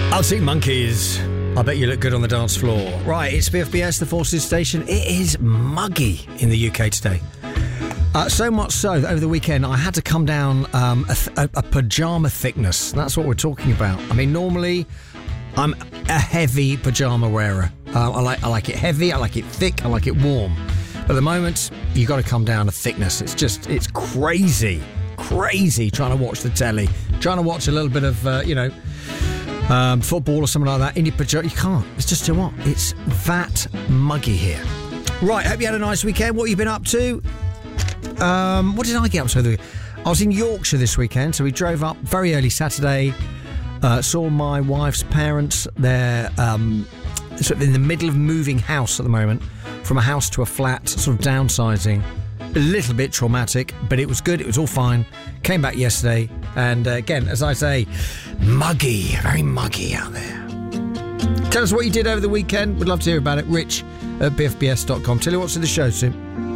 Arctic Monkeys. I bet you look good on the dance floor. Right, it's BFBS, the Forces station. It is muggy in the UK today. So much so that over the weekend I had to come down a pyjama thickness. That's what we're talking about. I mean, normally I'm a heavy pyjama wearer. I like it heavy, I like it thick, I like it warm. But at the moment, you've got to come down a thickness. It's crazy trying to watch the telly, trying to watch a little bit of, football or something like that in your pyjama. You can't. It's just too hot. It's that muggy here. Right, hope you had a nice weekend. What have you been up to? What did I get up to? I was in Yorkshire this weekend, so we drove up very early Saturday, saw my wife's parents. They're sort of in the middle of moving house at the moment, from a house to a flat, sort of downsizing. A little bit traumatic, but it was good. It was all fine. Came back yesterday, and again, as I say, muggy, very muggy out there. Tell us what you did over the weekend. We'd love to hear about it. Rich at bfbs.com. Tell you what's in the show soon.